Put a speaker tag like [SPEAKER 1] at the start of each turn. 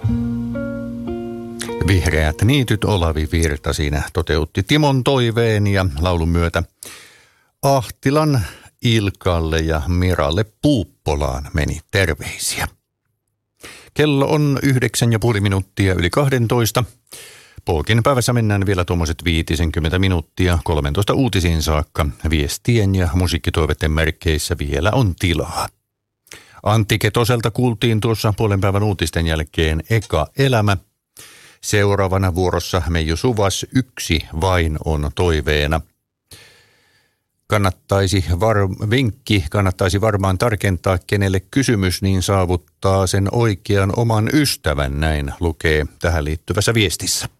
[SPEAKER 1] Vihreät niityt Olavi Virta siinä toteutti Timon toiveen ja laulun myötä Ahtilan Ilkalle ja Miralle Puuppolaan meni terveisiä. Kello on 9,5 yli 12. Polkin päivässä mennään vielä tuommoiset 50 minuuttia 13 uutisiin saakka. Viestien ja musiikkitoiveiden merkkeissä vielä on tilaa. Antti Ketoselta kuultiin tuossa puolen päivän uutisten jälkeen Eka elämä. Seuraavana vuorossa Meiju Suvas, Yksi vain on toiveena. Kannattaisi varmaan tarkentaa, kenelle kysymys, niin saavuttaa sen oikean oman ystävän, näin lukee tähän liittyvässä viestissä.